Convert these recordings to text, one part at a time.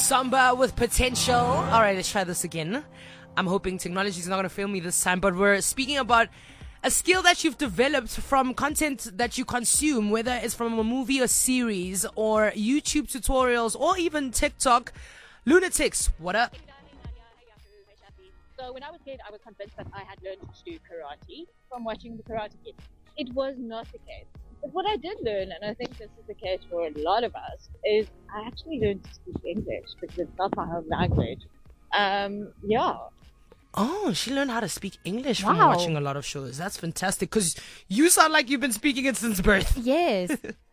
Samba with potential. All right, let's try this again. I'm hoping technology is not going to fail me this time, but we're speaking about a skill that you've developed from content that you consume, whether it's from a movie or series or YouTube tutorials or even TikTok. Lunatics, what up? So when I was a kid, I was convinced that I had learned to do karate from watching the Karate Kid. It was not the case. But what I did learn, and I think this is the case for a lot of us, is I actually learned to speak English because it's not my home language. Yeah. Oh, she learned how to speak English from watching a lot of shows. That's fantastic because you sound like you've been speaking it since birth. Yes.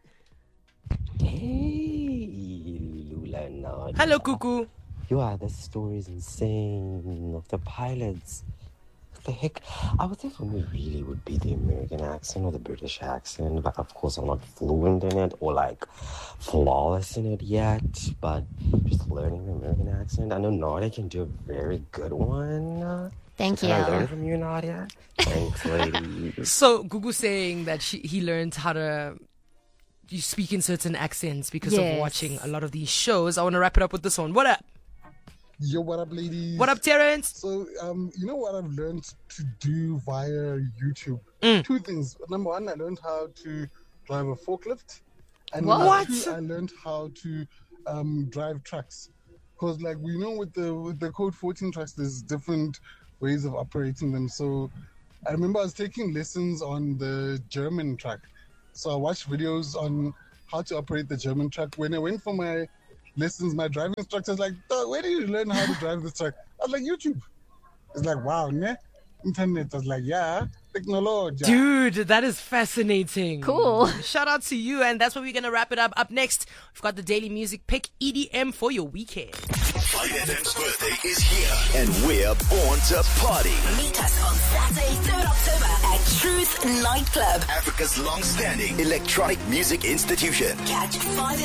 Hey, Lula Nadia. Hello, Cuckoo. This story is insane. Of the pilots. What the heck? I would think for me really would be the American accent or the British accent. But of course I'm not fluent in it or like flawless in it yet. But just learning the American accent. I know Nadia can do a very good one. Thank you. Can I learn from you, Nadia? Thanks, lady. So, Gugu saying that he learned how to speak in certain accents because of watching a lot of these shows. I want to wrap it up with this one. What up? Yo, what up, ladies? What up, Terrence? So, you know what I've learned to do via YouTube? Two things. Number one, I learned how to drive a forklift. And number two, I learned how to drive trucks. Because, like, we know with the Code 14 trucks, there's different ways of operating them. So, I remember I was taking lessons on the German truck. So, I watched videos on how to operate the German truck. When I went for my lessons, my driving instructor was like, where did you learn how to drive this truck? I was like, YouTube. It's like, wow, ne? Internet. I was like, yeah, technology. Dude, that is fascinating. Cool. Shout out to you, and that's where we're going to wrap it up. Up next, we've got the Daily Music Pick, EDM for your weekend. Fight FM's birthday is here, and we're born to party. Meet us on Saturday, 3rd October at Truth Nightclub, Africa's long-standing electronic music institution. Catch 5